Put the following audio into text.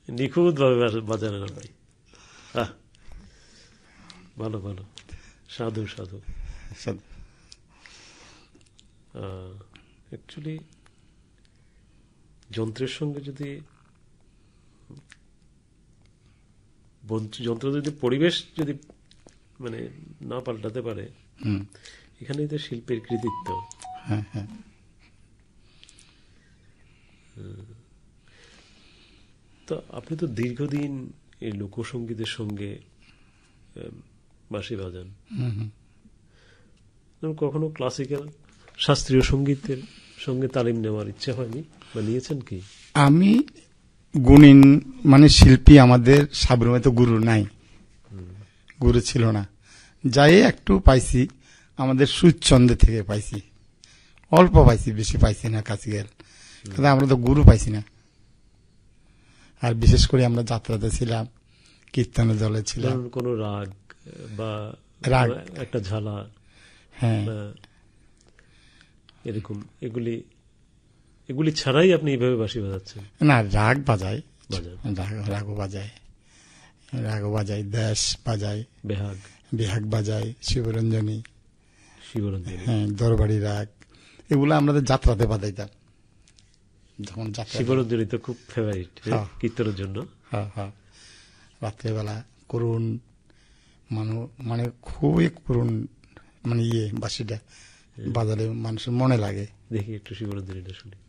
নিখুঁত ভাবে বাজারেন আপনি। ভালো ভালো, সাধু সাধু। অ্যাকচুয়ালি যন্ত্রের সঙ্গে যদি যন্ত্র যদি পরিবেশ যদি মানে না পাল্টাতে পারে, এখানেই তো শিল্পের কৃতিত্ব। তো আপনি তো দীর্ঘদিন এই লোকসঙ্গীতের সঙ্গে বাঁশি বাজান, কখনো ক্লাসিক্যাল শাস্ত্রীয় সঙ্গীতের সঙ্গে তালিম নেওয়ার ইচ্ছা হয়নি বা নিয়েছেন কি? আমি গুণিন মানে শিল্পী, আমাদের সাবরুমে তো গুরু নাই, গুরু ছিল না। যাই একটু পাইছি আমাদের সুচন্দ্র থেকে পাইছি, অল্প পাইছি, বেশি পাইছি না ক্লাসিক্যাল, কিন্তু আমরা তো গুরু পাইছি না। আর বিশেষ করে আমরা যাত্রাতে ছিলাম, কীর্তনের দলে ছিলাম। কোন রাগ বা একটা ঝালা, হ্যাঁ, এরকম এগুলি ছাড়াই আপনি এইভাবে বাঁশি বাজাচ্ছেন? না, রাগ বাজাই, রাগও বাজাই, দেশ বাজাই, বেহাগ বাজাই, শিবরঞ্জনী, হ্যাঁ, দরবারি রাগ, এগুলো আমরা যাত্রাতে বাজাইতাম। যখন শিবরঞ্জনী তো খুব ফেভারিট কীর্তনের জন্য। রাত্রেবেলা করুণ মানে খুবই করুণ, মানে বাঁশিটা বাজালে মানুষের মনে লাগে। দেখি একটু শিবরঞ্জনীটা শুনি।